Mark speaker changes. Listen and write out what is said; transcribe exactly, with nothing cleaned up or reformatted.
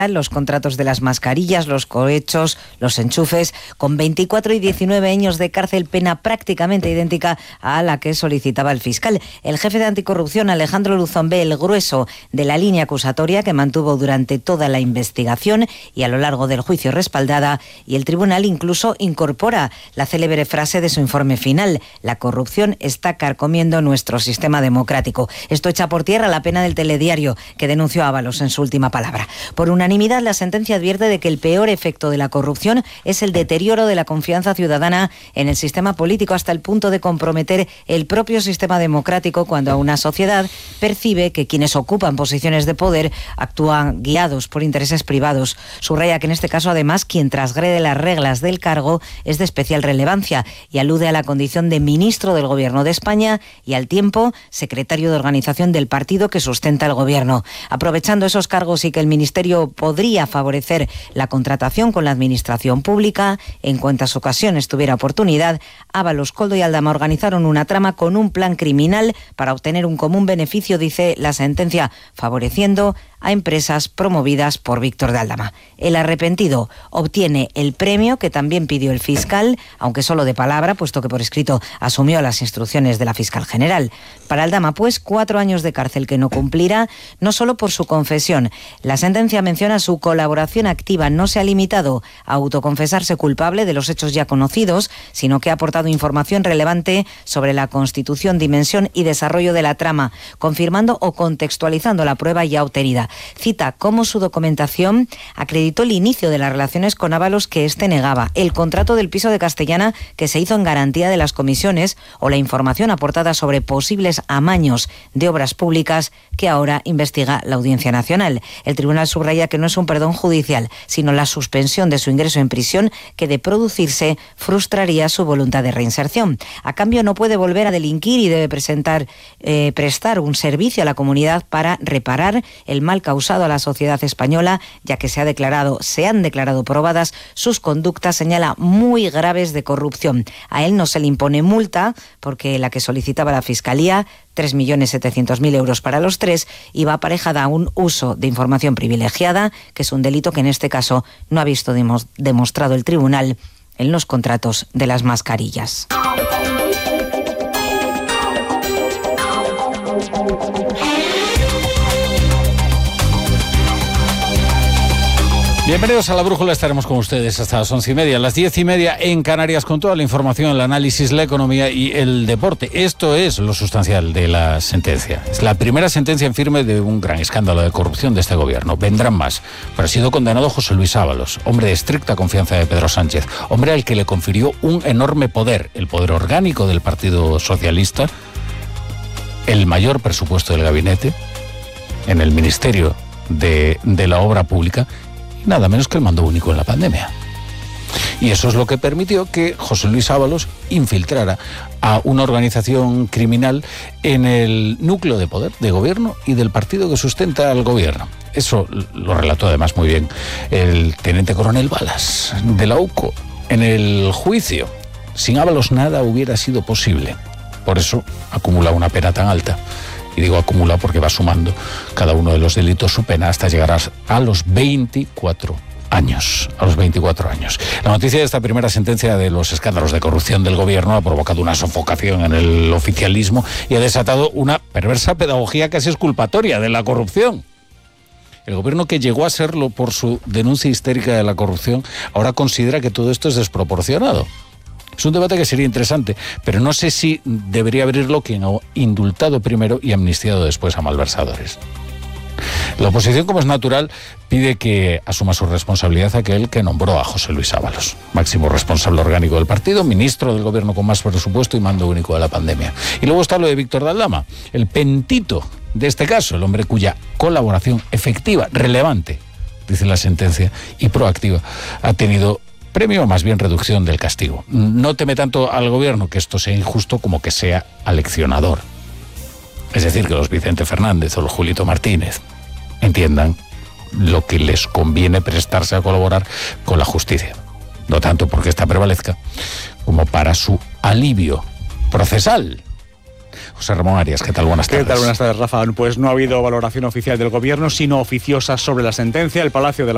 Speaker 1: los contratos de las mascarillas, los cohechos, los enchufes, con veinticuatro y diecinueve años de cárcel, pena prácticamente idéntica a la que solicitaba el fiscal. El jefe de anticorrupción, Alejandro Luzón, ve el grueso de la línea acusatoria que mantuvo durante toda la investigación y a lo largo del juicio respaldada, y el tribunal incluso incorpora la célebre frase de su informe final: la corrupción está carcomiendo nuestro sistema democrático. Esto echa por tierra la pena del telediario que denunció a Ábalos en su última palabra. Por una unanimidad, la sentencia advierte de que el peor efecto de la corrupción es el deterioro de la confianza ciudadana en el sistema político, hasta el punto de comprometer el propio sistema democrático cuando una sociedad percibe que quienes ocupan posiciones de poder actúan guiados por intereses privados. Subraya que en este caso, además, quien transgrede las reglas del cargo es de especial relevancia y alude a la condición de ministro del Gobierno de España y al tiempo secretario de organización del partido que sustenta el Gobierno. Aprovechando esos cargos y que el Ministerio podría favorecer la contratación con la administración pública, en cuantas ocasiones tuviera oportunidad, Ábalos, Koldo y Aldama organizaron una trama con un plan criminal para obtener un común beneficio, dice la sentencia, favoreciendo a empresas promovidas por Víctor de Aldama. El arrepentido obtiene el premio que también pidió el fiscal, aunque solo de palabra, puesto que por escrito asumió las instrucciones de la fiscal general. Para Aldama, pues, cuatro años de cárcel que no cumplirá, no solo por su confesión. La sentencia menciona su colaboración activa. No se ha limitado a autoconfesarse culpable de los hechos ya conocidos, sino que ha aportado información relevante sobre la constitución, dimensión y desarrollo de la trama, confirmando o contextualizando la prueba ya obtenida. Cita cómo su documentación acreditó el inicio de las relaciones con Ábalos que éste negaba, el contrato del piso de Castellana que se hizo en garantía de las comisiones o la información aportada sobre posibles amaños de obras públicas que ahora investiga la Audiencia Nacional. El tribunal subraya que no es un perdón judicial, sino la suspensión de su ingreso en prisión que, de producirse, frustraría su voluntad de reinserción. A cambio, no puede volver a delinquir y debe presentar, eh, prestar un servicio a la comunidad para reparar el mal causado a la sociedad española, ya que se ha declarado, se han declarado probadas sus conductas, señala, muy graves de corrupción. A él no se le impone multa, porque la que solicitaba la Fiscalía, tres millones setecientos mil euros para los tres, iba aparejada a un uso de información privilegiada, que es un delito que en este caso no ha visto demos- demostrado el tribunal en los contratos de las mascarillas.
Speaker 2: Bienvenidos a La Brújula, estaremos con ustedes hasta las once y media, las diez y media en Canarias, con toda la información, el análisis, la economía y el deporte. Esto es lo sustancial de la sentencia. Es la primera sentencia en firme de un gran escándalo de corrupción de este gobierno. Vendrán más, pero ha sido condenado José Luis Ábalos, hombre de estricta confianza de Pedro Sánchez, hombre al que le confirió un enorme poder, el poder orgánico del Partido Socialista, el mayor presupuesto del gabinete, en el Ministerio de, de la Obra Pública, nada menos que el mando único en la pandemia. Y eso es lo que permitió que José Luis Ábalos infiltrara a una organización criminal en el núcleo de poder de gobierno y del partido que sustenta al gobierno. Eso lo relató además muy bien el teniente coronel Balas, de la U C O, en el juicio. Sin Ábalos nada hubiera sido posible. Por eso acumula una pena tan alta. Y digo acumula porque va sumando cada uno de los delitos su pena hasta llegar a, a los veinticuatro años. A los veinticuatro años. La noticia de esta primera sentencia de los escándalos de corrupción del gobierno ha provocado una sofocación en el oficialismo y ha desatado una perversa pedagogía casi exculpatoria de la corrupción. El gobierno, que llegó a serlo por su denuncia histérica de la corrupción, ahora considera que todo esto es desproporcionado. Es un debate que sería interesante, pero no sé si debería abrirlo quien ha indultado primero y amnistiado después a malversadores. La oposición, como es natural, pide que asuma su responsabilidad aquel que nombró a José Luis Ábalos, máximo responsable orgánico del partido, ministro del gobierno con más presupuesto y mando único de la pandemia. Y luego está lo de Víctor de Aldama, el pentito de este caso, el hombre cuya colaboración efectiva, relevante, dice la sentencia, y proactiva, ha tenido premio o más bien reducción del castigo. No teme tanto al gobierno que esto sea injusto como que sea aleccionador. Es decir, que los Vicente Fernández o los Julito Martínez entiendan lo que les conviene prestarse a colaborar con la justicia. No tanto porque ésta prevalezca, como para su alivio procesal. José Ramón Arias, ¿qué tal? Buenas tardes.
Speaker 3: ¿Qué tal? Buenas tardes, Rafa. Pues no ha habido valoración oficial del gobierno, sino oficiosa sobre la sentencia. El Palacio de la